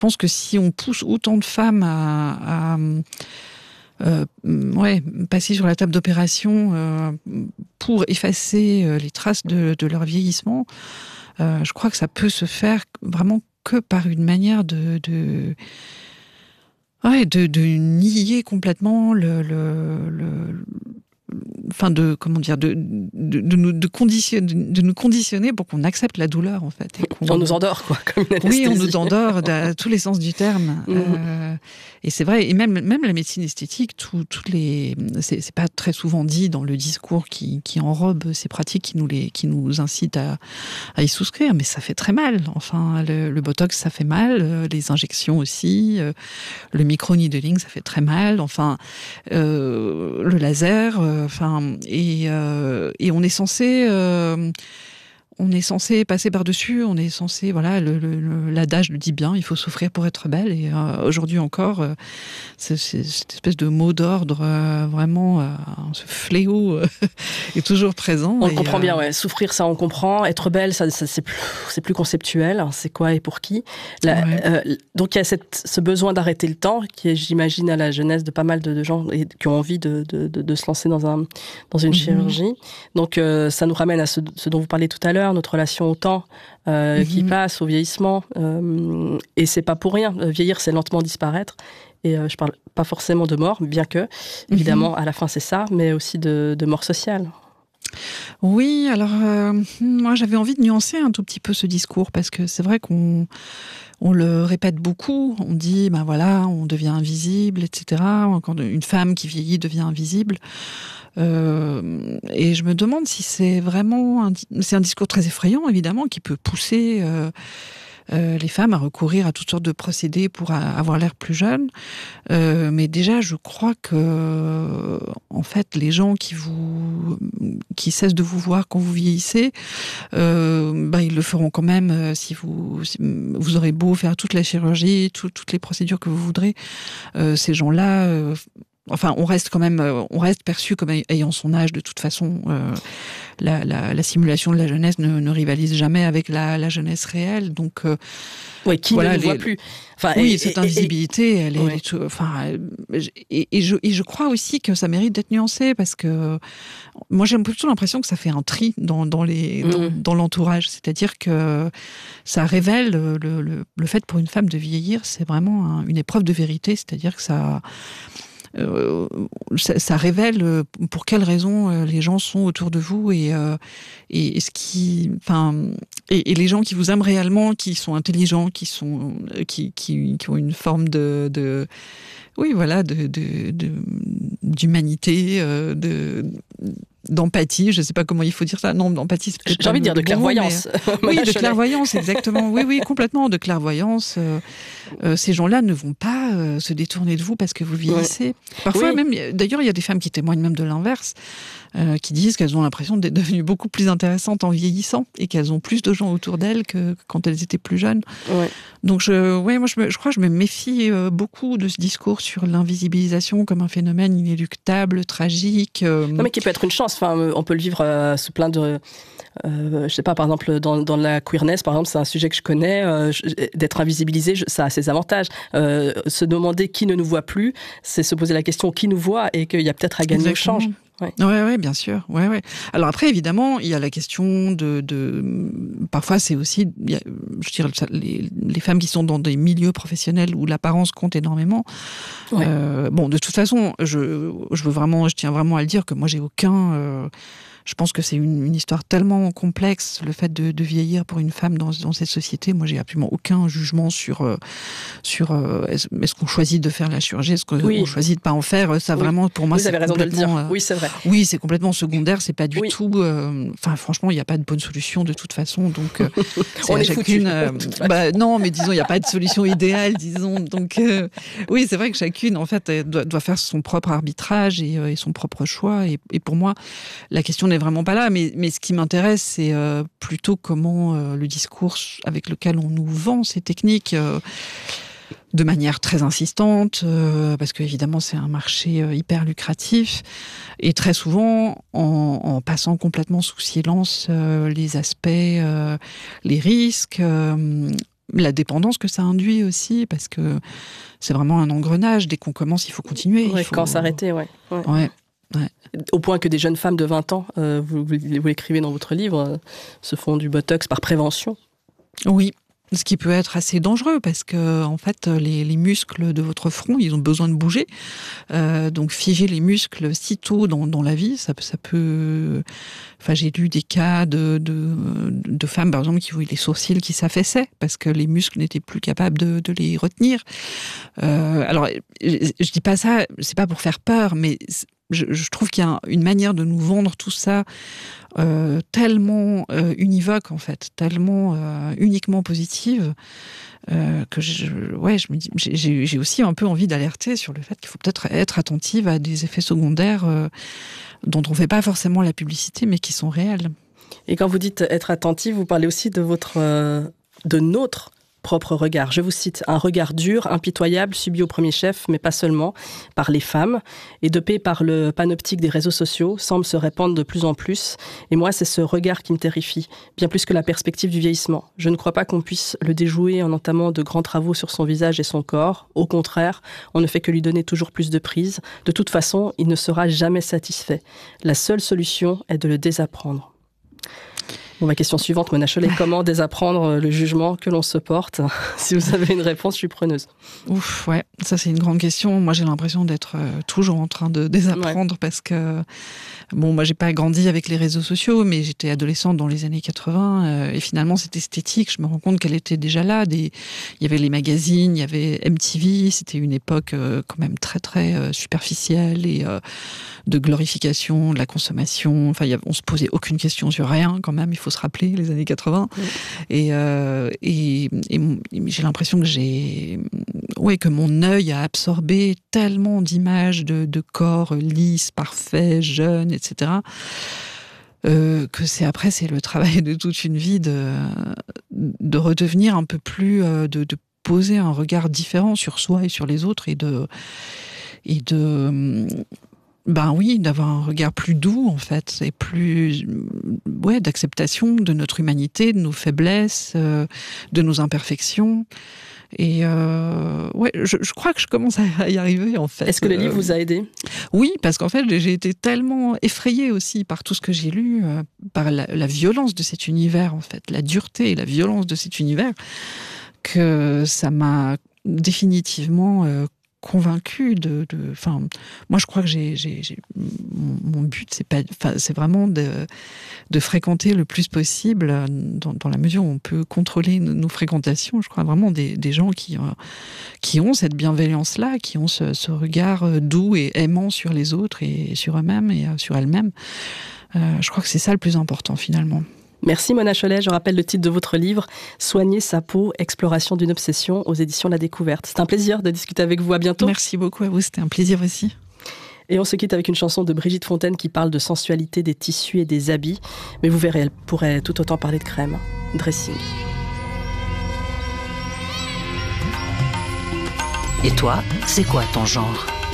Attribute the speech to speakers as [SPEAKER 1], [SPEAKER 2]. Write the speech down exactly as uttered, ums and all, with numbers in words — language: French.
[SPEAKER 1] pense que si on pousse autant de femmes à, à euh, ouais, passer sur la table d'opération euh, pour effacer euh, les traces de, de leur vieillissement, euh, je crois que ça peut se faire vraiment que par une manière de, de ouais, de, de nier complètement le, le, le enfin de comment dire de de, de nous de conditionner de nous conditionner pour qu'on accepte la douleur en fait. Et qu'on...
[SPEAKER 2] on nous endort quoi, comme une anesthésie.
[SPEAKER 1] Oui, on nous endort à tous les sens du terme. Mmh. Euh, et c'est vrai, et même même la médecine esthétique, tout, toutes les c'est, c'est pas très souvent dit dans le discours qui qui enrobe ces pratiques, qui nous les qui nous incite à à y souscrire, mais ça fait très mal. Enfin, le, le botox ça fait mal, les injections aussi, le micro-needling ça fait très mal. Enfin, euh, le laser. Euh, Enfin, et, euh, et on est censé, euh, on est censé passer par-dessus. On est censé, voilà, le, le, l'adage le dit bien, il faut souffrir pour être belle. Et euh, aujourd'hui encore, euh, c'est, c'est cette espèce de mot d'ordre, euh, vraiment, euh, ce fléau euh, est toujours présent.
[SPEAKER 2] On
[SPEAKER 1] et,
[SPEAKER 2] le comprend
[SPEAKER 1] euh...
[SPEAKER 2] bien, ouais. Souffrir, ça on comprend. Être belle, ça, ça c'est plus, c'est plus conceptuel. C'est quoi et pour qui. La, ouais. euh, donc il y a cette, ce besoin d'arrêter le temps qui est, j'imagine, à la jeunesse de pas mal de, de gens et, qui ont envie de, de, de, de se lancer dans un, dans une mm-hmm. chirurgie. Donc euh, ça nous ramène à ce, ce dont vous parlez tout à l'heure, notre relation au temps euh, mm-hmm. qui passe, au vieillissement. Euh, et c'est pas pour rien. Vieillir, c'est lentement disparaître. Et euh, je parle pas forcément de mort, bien que, évidemment, mm-hmm. à la fin c'est ça, mais aussi de, de mort sociale.
[SPEAKER 1] Oui, alors euh, moi j'avais envie de nuancer un tout petit peu ce discours, parce que c'est vrai qu'on on le répète beaucoup, on dit, ben voilà, on devient invisible, et cetera. Quand une femme qui vieillit devient invisible. Euh, et je me demande si c'est vraiment un, c'est un discours très effrayant, évidemment, qui peut pousser euh, euh, les femmes à recourir à toutes sortes de procédés pour avoir l'air plus jeune. Euh, mais déjà, je crois que, en fait, les gens qui vous, qui cessent de vous voir quand vous vieillissez, euh, ben ils le feront quand même euh, si vous, si vous aurez beau faire toute la chirurgie, tout, toutes les procédures que vous voudrez. Euh, ces gens-là. Euh, Enfin, on reste quand même, on reste perçu comme ayant son âge de toute façon. Euh, la, la, la simulation de la jeunesse ne, ne rivalise jamais avec la, la jeunesse réelle. Donc, euh,
[SPEAKER 2] oui, qui voilà, ne nous
[SPEAKER 1] les,
[SPEAKER 2] voit plus.
[SPEAKER 1] Enfin, oui, et, cette invisibilité, et, elle est,
[SPEAKER 2] ouais.
[SPEAKER 1] elle est tout, enfin, et, et, je, et je crois aussi que ça mérite d'être nuancé, parce que moi j'ai plutôt l'impression que ça fait un tri dans, dans les, mmh. dans, dans l'entourage. C'est-à-dire que ça révèle le, le, le fait pour une femme de vieillir, c'est vraiment un, une épreuve de vérité. C'est-à-dire que ça Euh, ça, ça révèle pour quelles raisons les gens sont autour de vous et, euh, et, et ce qui, enfin, et, et les gens qui vous aiment réellement, qui sont intelligents, qui sont, qui, qui, qui ont une forme de, de oui, voilà, de, de, de d'humanité, euh, de d'empathie, je ne sais pas comment il faut dire ça. Non, d'empathie, c'est peut-être
[SPEAKER 2] j'ai envie de dire de clairvoyance.
[SPEAKER 1] Bon, mais... oui, de clairvoyance, exactement. Oui, oui, complètement, de clairvoyance. Euh, euh, ces gens-là ne vont pas euh, se détourner de vous parce que vous vieillissez. Ouais. Parfois, oui. même, d'ailleurs, il y a des femmes qui témoignent même de l'inverse, euh, qui disent qu'elles ont l'impression d'être devenues beaucoup plus intéressantes en vieillissant et qu'elles ont plus de gens autour d'elles que quand elles étaient plus jeunes. Ouais. Donc, je, ouais, moi, je, me, je crois que je me méfie euh, beaucoup de ce discours sur l'invisibilisation comme un phénomène inéluctable, tragique. Euh...
[SPEAKER 2] Non, mais qui peut être une chance. Enfin, on peut le vivre euh, sous plein de... Euh, je sais pas, par exemple, dans, dans la queerness, par exemple, c'est un sujet que je connais. Euh, je, d'être invisibilisé, je, ça a ses avantages. Euh, se demander qui ne nous voit plus, c'est se poser la question qui nous voit et qu'il y a peut-être à gagner au change.
[SPEAKER 1] Ouais. ouais, ouais, bien sûr. Ouais, ouais. Alors après, évidemment, il y a la question de, de... parfois, c'est aussi, il y a, je dirais, les, les femmes qui sont dans des milieux professionnels où l'apparence compte énormément. Ouais. Euh, bon, de toute façon, je, je veux vraiment, je tiens vraiment à le dire que moi, j'ai aucun. Euh, Je pense que c'est une, une histoire tellement complexe, le fait de, de vieillir pour une femme dans, dans cette société. Moi, j'ai absolument aucun jugement sur, euh, sur euh, est-ce, est-ce qu'on choisit de faire la chirurgie, est-ce qu'on oui. choisit de pas en faire. Ça, oui. vraiment, pour moi,
[SPEAKER 2] Vous
[SPEAKER 1] c'est
[SPEAKER 2] avez raison de le dire.
[SPEAKER 1] Euh,
[SPEAKER 2] oui, c'est vrai.
[SPEAKER 1] Oui, c'est complètement secondaire. C'est pas du
[SPEAKER 2] oui.
[SPEAKER 1] tout. Enfin, euh, franchement, il n'y a pas de bonne solution de toute façon. Donc, euh,
[SPEAKER 2] c'est on est chacune.
[SPEAKER 1] Euh, bah, non, mais disons, il n'y a pas de solution idéale, disons. Donc, euh, oui, c'est vrai que chacune, en fait, doit, doit faire son propre arbitrage et, et son propre choix. Et, et pour moi, la question n'est vraiment pas là. Mais Mais ce qui m'intéresse, c'est euh, plutôt comment euh, le discours avec lequel on nous vend ces techniques euh, de manière très insistante, euh, parce qu'évidemment c'est un marché euh, hyper lucratif, et très souvent en, en passant complètement sous silence euh, les aspects, euh, les risques, euh, la dépendance que ça induit aussi, parce que c'est vraiment un engrenage. Dès qu'on commence, il faut continuer.
[SPEAKER 2] Ouais,
[SPEAKER 1] il faut...
[SPEAKER 2] Quand s'arrêter, ouais. ouais.
[SPEAKER 1] ouais. Ouais.
[SPEAKER 2] Au point que des jeunes femmes de vingt ans, euh, vous, vous, vous l'écrivez dans votre livre, euh, se font du botox par prévention.
[SPEAKER 1] Oui, ce qui peut être assez dangereux parce que en fait, les, les muscles de votre front, ils ont besoin de bouger. Euh, donc figer les muscles si tôt dans, dans la vie, ça, ça peut... Enfin, j'ai lu des cas de, de, de femmes, par exemple, qui ont eu les sourcils qui s'affaissaient parce que les muscles n'étaient plus capables de, de les retenir. Euh, alors, je, je dis pas ça, c'est pas pour faire peur, mais... Je, je trouve qu'il y a une manière de nous vendre tout ça euh, tellement euh, univoque, en fait, tellement euh, uniquement positive, euh, que je, ouais, je me dis, j'ai, j'ai aussi un peu envie d'alerter sur le fait qu'il faut peut-être être attentive à des effets secondaires euh, dont on ne fait pas forcément la publicité, mais qui sont réels.
[SPEAKER 2] Et quand vous dites être attentive, vous parlez aussi de votre, euh, de notre propre regard. Je vous cite, un regard dur, impitoyable, subi au premier chef, mais pas seulement, par les femmes, et dopé par le panoptique des réseaux sociaux, semble se répandre de plus en plus. Et moi, c'est ce regard qui me terrifie, bien plus que la perspective du vieillissement. Je ne crois pas qu'on puisse le déjouer en entamant de grands travaux sur son visage et son corps. Au contraire, on ne fait que lui donner toujours plus de prise. De toute façon, il ne sera jamais satisfait. La seule solution est de le désapprendre. Bon, ma question suivante, Mona Chollet, comment désapprendre le jugement que l'on se porte ? Si vous avez une réponse, je suis preneuse.
[SPEAKER 1] Ouf, ouais, ça c'est une grande question. Moi, j'ai l'impression d'être euh, toujours en train de désapprendre ouais. parce que, bon, moi, j'ai pas grandi avec les réseaux sociaux, mais j'étais adolescente dans les années quatre-vingts euh, et finalement, cette esthétique, je me rends compte qu'elle était déjà là. Des... Il y avait les magazines, il y avait M T V, c'était une époque euh, quand même très, très euh, superficielle et euh, de glorification de la consommation. Enfin, y a... on se posait aucune question sur rien quand même, il faut se rappeler, les années quatre-vingts. Oui. Et, euh, et, et, et j'ai l'impression que j'ai... Ouais, que mon œil a absorbé tellement d'images de, de corps lisses, parfaits, jeunes, et cetera. Euh, que c'est après, c'est le travail de toute une vie de, de redevenir un peu plus... de, de poser un regard différent sur soi et sur les autres et de... Et de Ben oui, d'avoir un regard plus doux, en fait, et plus, ouais, d'acceptation de notre humanité, de nos faiblesses, euh, de nos imperfections. Et euh, ouais, je, je crois que je commence à y arriver, en fait.
[SPEAKER 2] Est-ce que le livre vous a aidé ?
[SPEAKER 1] Oui, parce qu'en fait, j'ai été tellement effrayée aussi par tout ce que j'ai lu, euh, par la, la violence de cet univers, en fait, la dureté et la violence de cet univers, que ça m'a définitivement euh, convaincue de, de, enfin, moi je crois que j'ai, j'ai, j'ai mon, mon but c'est pas, enfin, c'est vraiment de, de fréquenter le plus possible dans, dans la mesure où on peut contrôler nos, nos fréquentations. Je crois vraiment des, des gens qui, euh, qui ont cette bienveillance-là, qui ont ce, ce regard doux et aimant sur les autres et sur eux-mêmes et sur elles-mêmes. Euh, je crois que c'est ça le plus important finalement.
[SPEAKER 2] Merci Mona Chollet, je rappelle le titre de votre livre « Soigner sa peau, exploration d'une obsession » aux éditions La Découverte. C'est un plaisir de discuter avec vous, à bientôt.
[SPEAKER 1] Merci beaucoup à vous, c'était un plaisir aussi.
[SPEAKER 2] Et on se quitte avec une chanson de Brigitte Fontaine qui parle de sensualité des tissus et des habits. Mais vous verrez, elle pourrait tout autant parler de crème, dressing.
[SPEAKER 3] Et toi, c'est quoi ton genre ?